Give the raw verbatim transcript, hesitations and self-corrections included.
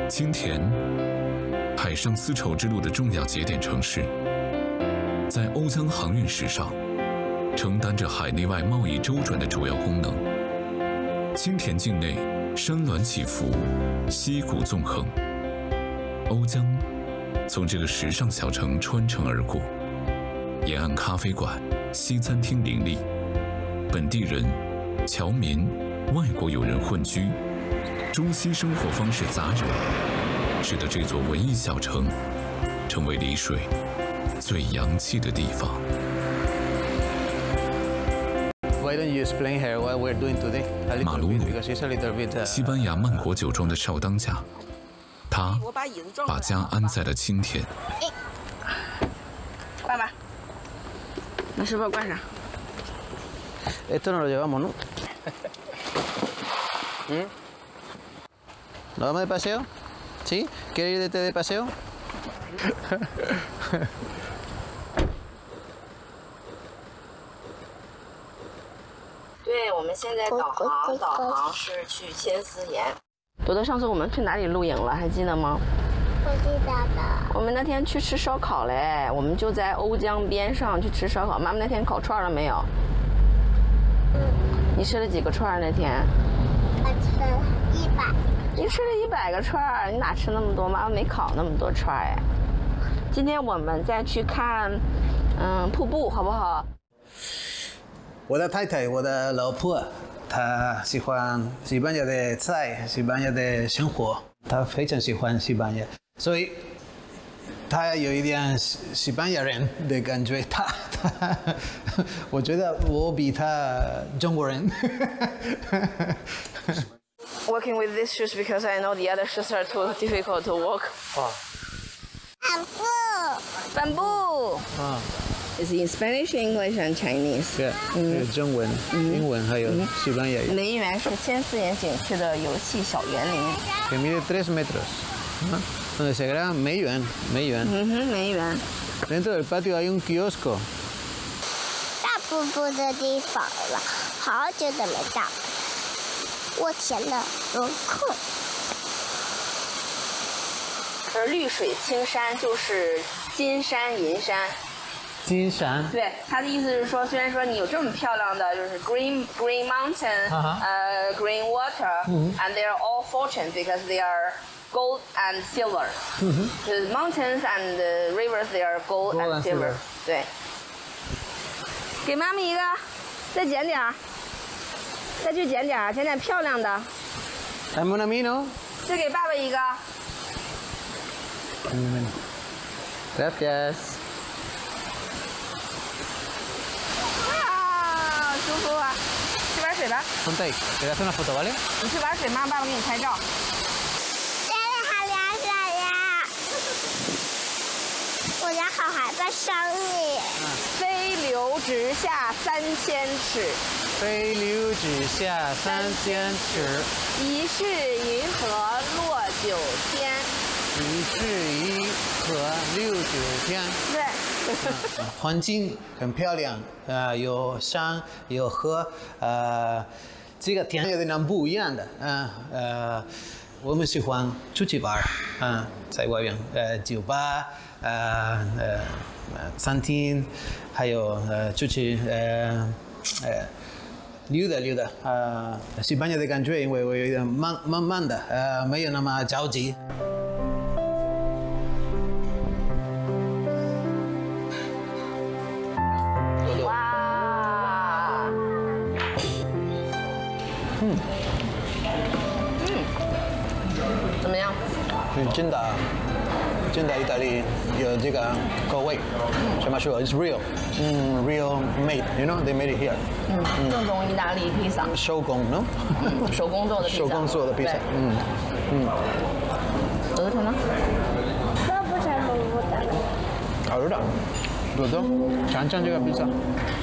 金田，海上丝绸之路的重要节点城市，在欧江航运史上承担着海内外贸易周转的主要功能。金田境内山峦起伏，溪谷纵横，欧江从这个时尚小城穿城而过，沿岸咖啡馆、西餐厅林立，本地人、侨民、外国友人混居，中西生活方式杂糅，使得这座文艺小城成为丽水最洋气的地方。马鲁鲁，西班牙曼国酒庄的少当家，他把家安在了金田。 爸爸，把书包关上。 Esto nos lo llevamos, ¿no? ¿Mm? ¿Nos vamos de paseo? ¿Sí? ¿Quieres irte de paseo? 对，我们现在导航，导航是去千丝岩。朵朵，上次我们去哪里露营了？还记得吗？ 我记得的。 我们那天去吃烧烤嘞，我们就在瓯江边上去吃烧烤。妈妈那天烤串了没有？ 嗯。 你吃了几个串那天？ 我吃了一百。 你吃了一百个串，你哪吃那么多？妈妈没烤那么多串哎。今天我们再去看，嗯，瀑布好不好？ 我的太太，我的老婆，她喜欢西班牙的菜，西班牙的生活，她非常喜欢西班牙，所以她有一点西班牙人的感觉。她，她，我觉得我比她中国人。 Walking with these shoes because I know the other shoes are too difficult to walk. 啊。 帆布。 啊。 It's in Spanish, English, and Chinese. 对，嗯，中文、英文还有西班牙语。 林园是千丝岩景区的游戏小园林。 Que mide tres metros, ¿no? Donde se graba 梅园，梅园。 嗯哼，梅园。 Dentro del patio hay un kiosco. 大瀑布的地方了，好久都没到。我天哪，有空。 而绿水青山就是金山银山。 金山。 对，他的意思是说，虽然说你有这么漂亮的，就是 green green mountain， 呃、uh, green water，and they are all fortune because they are gold and silver. The mountains and the rivers they are gold and silver. 对。给妈咪一个，再捡点儿，再去捡点儿，捡点漂亮的。 Dame una mino. 再给爸爸一个。 Gracias. 舒服啊！去玩水吧。 Ponte ahí, te das una foto, ¿vale? 你去玩水，妈妈、爸爸给你拍照。 这里好凉水呀！我家好害怕上你。 飞流直下三千尺。 飞流直下三千尺。 疑是银河落九天。 疑是银河六九天。 对。 环境很漂亮，呃，有山有河，呃，这个天有点不一样的，嗯 呃, 呃，我们喜欢出去玩，嗯、呃，在外面，呃，酒吧，呃呃，餐厅，还有呃出去呃呃溜达溜达，呃，西班牙的感觉，因为我有点慢慢慢的，呃，没有那么着急。嗯， 嗯，怎么样？ 嗯，真的，真的意大利有这个口味，什么说 ？It's real， 嗯 ，real made，you know they made it here。 嗯，正宗意大利披萨。 手工，no？ 手工做的披萨。 手工做的披萨，嗯嗯。 德成呢？ 这不是蘑菇的。 好吃的，朵朵，尝尝这个披萨。